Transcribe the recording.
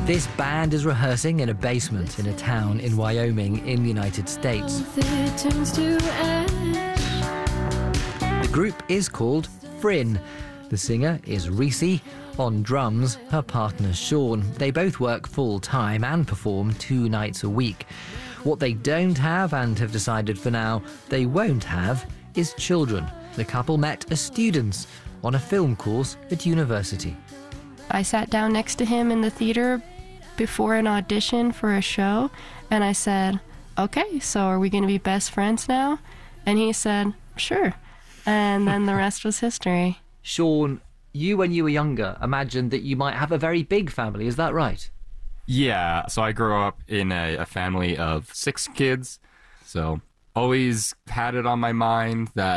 This band is rehearsing in a basement in a town in Wyoming in the United States. The group is called Fryn. The singer is Reese. On drums, her partner's Sean. They both work full-time and perform 2 nights a week. What they don't have, and have decided for now they won't have, is children. The couple met as students on a film course at university. I sat down next to him in the theater before an audition for a show, and I said, "Okay, so are we going to be best friends now?" And he said, "Sure." And then the rest was history. Sean, you, when you were younger, imagined that you might have a very big family, is that right? Yeah, so I grew up in a family of 6 kids, so always had it on my mind that